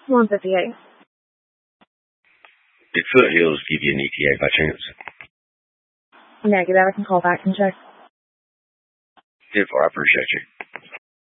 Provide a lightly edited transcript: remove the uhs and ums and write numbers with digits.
158. Did Foothills give you an ETA by chance? Negative. I can call back and check. 10-4, I appreciate you.